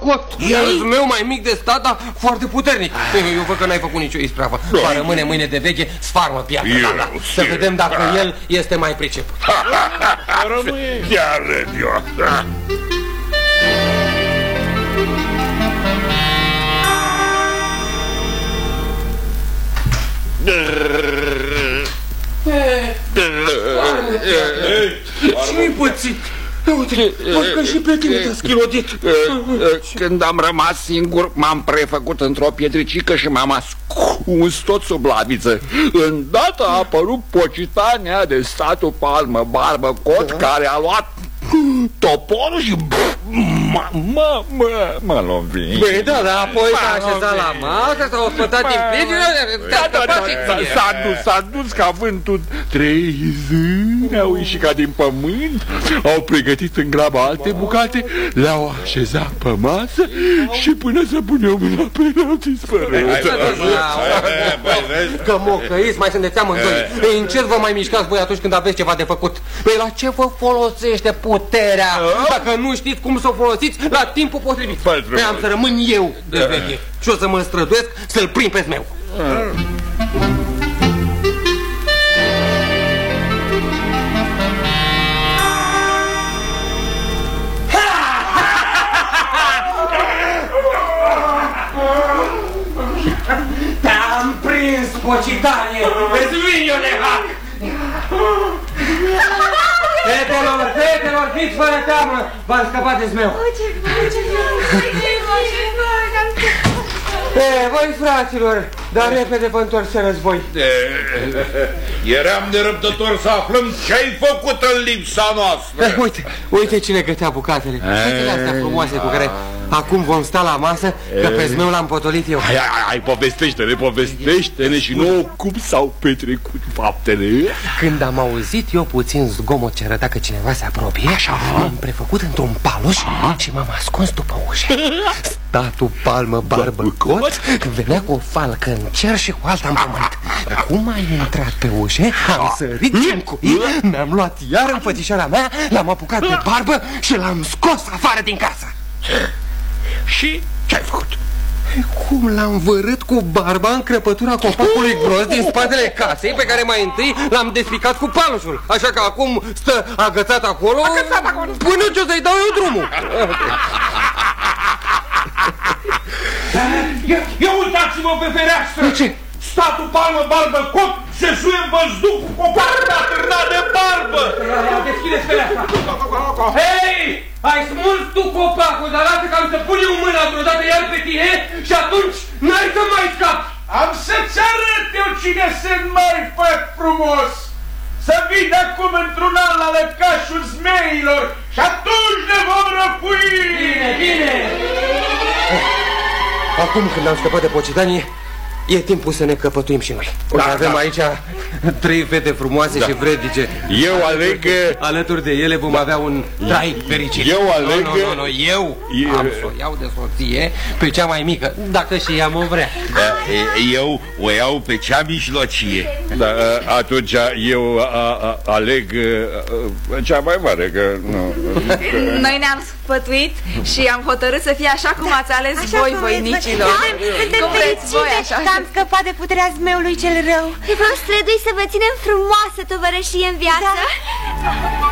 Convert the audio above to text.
Cot. Meu mai mic de stat, dar foarte puternic. Eu văd că n-ai făcut nicio ispravă. Va rămâne mâine de veche, sfarmă piatra. Să vedem dacă el este mai priceput. Chiar râd eu. Ce-i pățit? Uite, văd că și pe tine te-a schilodit. Când am rămas singur, m-am prefăcut într-o pietricică și m-am ascuns tot sub laviță. Îndată a apărut pocitania de statul Palmă Barbă Cot, care a luat toporul și mă lovi. Băi, da, dar apoi s-a așezat la masă, s-a ospătat din plici. S-a dus ca vântul. 3 zâni au ieșit ca din pământ, au pregătit în grabă alte bucate, le-au așezat pe masă și până să puneau mâna pe ele au dispărut. Că mocăiți, mai sunteți amândoi. În ce vă mai mișcați voi atunci când aveți ceva de făcut? Păi la ce vă folosește puterea dacă nu știți cum să o folosiți la timpul potrivit? Păi am să rămân eu de veche și o să mă străduiesc să-l prind pe Zmeu. Te-am prins, pocitanie! Îți vin eu de hac! Fetelor, fiți fără teamă! V-am scăpat de Zmeu! Voi, fraților, dar repede vă întorc să război. Eram nerăbdător să aflăm ce-ai făcut în lipsa noastră. Uite cine gătea bucatele. Fetele astea frumoase cu care acum vom sta la masă, că pe Zmeu l-am potolit eu. Hai, povestește-ne și nouă cum s-au petrecut faptele. Când am auzit eu puțin zgomot ce arăta că cineva se apropie, m-am prefăcut într-un paloș și m-am ascuns după ușă. Statul Palmă Barbă Cot venea cu o falcă în cer și cu alta în pământ. Cum a intrat pe ușă, am sărit cencui, mi-am luat iar înfățișarea mea, l-am apucat de barbă și l-am scos afară din casă. Și ce-ai făcut? Cum l-am vărât cu barba în crăpătura copacului gros din spatele casei, pe care mai întâi l-am despicat cu paloșul. Așa că acum stă agățat acolo până ce o să-i dau eu drumul. Ia uitați-vă pe fereastră! Ce? Statul Palmă Barbă Cot se suie în văzduh cu copacul atârnat de barbă! Deschideți fereastra! Hei! Ai smuls tu copacul, dar lasă că am să pun eu mâna vreodată iar pe tine și atunci n-ai să mai scapi! Am să-ți arăt eu cine sunt, mai făt frumos! Să vii de acum într-un an la lăcașul zmeilor și atunci ne vom răpui! Bine! Acum când am scăpat de pocitanie, e timpul să ne căpătuim și noi. Avem aici 3 fete frumoase și vrednice. Eu aleg... Alături de ele vom avea un trai fericit. Eu aleg... Eu am să o iau de soție pe cea mai mică, dacă și ea mă vrea. Eu o iau pe cea mijlocie. Atunci eu aleg cea mai mare, că nu... Noi ne-am sfătuit și am hotărât să fie așa cum ați ales voi, voinicilor. Suntem fericite că am scăpat de puterea Zmeului cel rău. Vom strădui să vă ținem frumoasă tovărășie în viață.